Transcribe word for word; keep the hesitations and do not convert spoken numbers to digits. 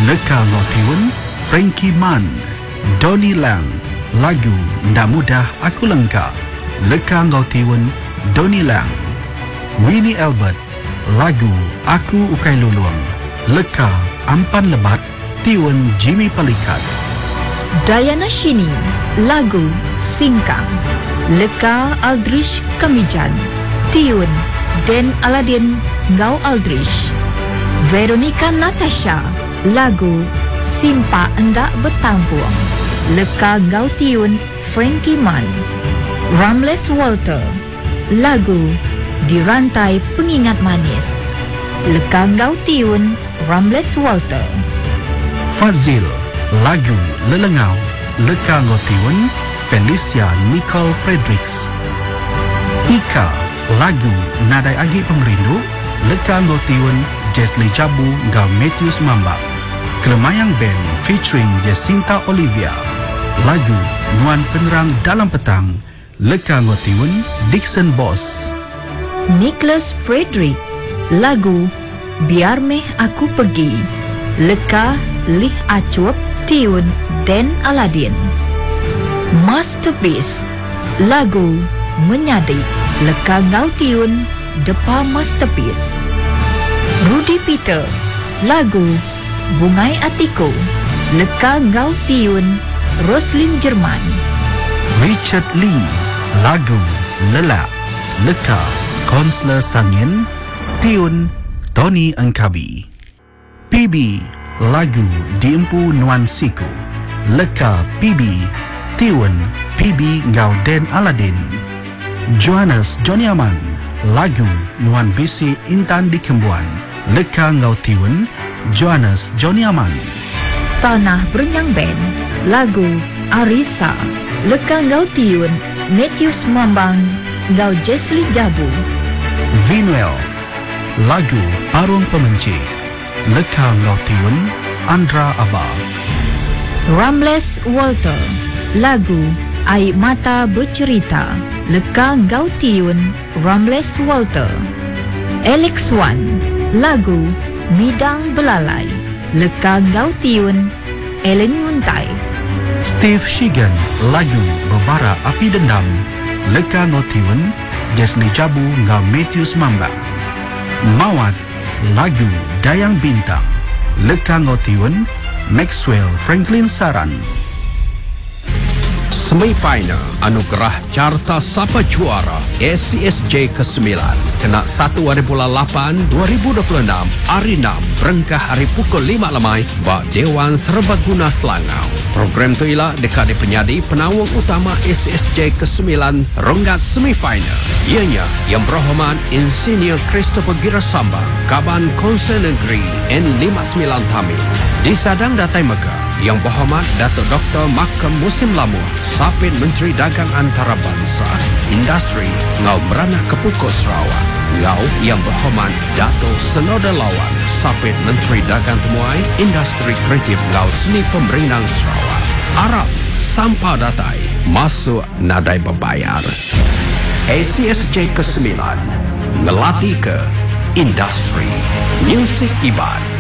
Leka Ngotiwen, Frankie Mann, Donnie Lang, lagu Ndak Mudah Aku Lengkap. Leka Ngotiwen, Donnie Lang. Winnie Albert, lagu Aku Ukai Luluang. Leka Ampan Lebat, tiwen Jimmy Palikat. Diana Shini, lagu Singkang. Leka Aldrich Kamijan, tiun Dan Aladin Ngau Aldrich. Veronica Natasha, lagu Simpa Endak Bertampuang. Leka Ngau tiun Frankie Mann. Ramles Walter, lagu Dirantai Pengingat Manis. Leka Ngau tiun Ramles Walter. Fazil, lagu Lelengau. Leka Ngotiwen, Felicia Nicole Fredericks. Ika, lagu Nadai Agi Pemerindu. Leka Ngotiwen, Jesli Jabu Ngau Matthews Mambak. Kelemayang Band featuring Jacinta Olivia. Lagu Nuan Penerang Dalam Petang. Leka Ngotiwen, Dixon Boss. Nicholas Frederick, lagu Biar Meh Aku Pergi. Leka Lih Acup, tiun Dan Aladin. Masterpiece, lagu Menyadi. Leka Ngau tiun Depa Masterpiece. Rudy Peter, lagu Bungai Atiku. Leka Ngau tiun Roslyn Jerman. Richard Lee, lagu Lelak. Leka Konsler Sangin, tiun Tony Angkabi. P B, lagu Diempu Nuan Siku. Leka P B, tiun P B Ngau Den Aladin. Johannes Johnny Aman, lagu Nuan Bisi Intan di Kembuan. Leka Ngau tiun Johannes Johnny Aman. Tanah Berenyang Band, lagu Arisa. Leka Ngau tiun Matthews Mambang Ngau Jesli Jabu. Vinuel, lagu Parung Pemenci. Leka Ngau tiun Andra Abah. Ramles Walter, lagu Air Mata Bercerita. Leka Ngau tiun Ramles Walter. Alex Wan, lagu Midang Belalai. Leka Ngau tiun Ellen Nguntai. Steve Shigan, lagu Berbara Api Dendam. Leka Ngau tiun Jesli Jabu Ngau Matthews Mambak. Mawat, lagu Dayang Bintang. Leka Ngau tiun Maxwell Franklin Saran. Semifinal Anugerah Carta Sapa Juara S C S J kesembilan kena satu hari bulan lapan dua ribu dua puluh enam hari enam berengkah hari pukul lima lemai bak Dewan Serbaguna Selangau. Program tu ialah dekat di penyadi penawang utama S C S J kesembilan ronggat semifinal. Ianya yang berhormat Insinyur Christopher Girasamba, Kaban Konsel Negeri N lima puluh sembilan Tamil. Disadang Datai Megah yang berhormat Datuk Doktor Makam Musim Lamu, Sapit Menteri Dagang Antarabangsa, Industri Ngau Meranah Kepukul Sarawak. Ngau yang berhormat Datuk Senoda Lawan, Sapit Menteri Dagang Temuai, Industri Kreatif Ngau Seni Pemerintahan Sarawak. Arab Sampah Datai masuk nadai berbayar. S C S J kesembilan ngelatih ke industri muzik Iban.